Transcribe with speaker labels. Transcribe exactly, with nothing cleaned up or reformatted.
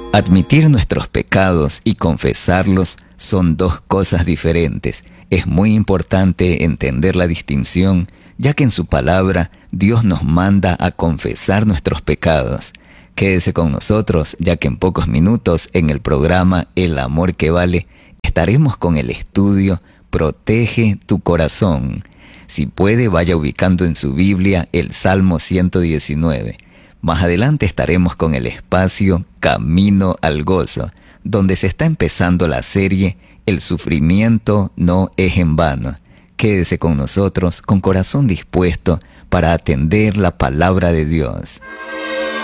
Speaker 1: Admitir nuestros pecados y confesarlos son dos cosas diferentes. Es muy importante entender la distinción, ya que en su palabra Dios nos manda a confesar nuestros pecados. Quédese con nosotros, ya que en pocos minutos en el programa El Amor que Vale estaremos con el estudio Protege tu corazón. Si puede, vaya ubicando en su Biblia el Salmo ciento diecinueve. Más adelante estaremos con el espacio Camino al Gozo, donde se está empezando la serie El sufrimiento no es en vano. Quédese con nosotros con corazón dispuesto para atender la palabra de Dios.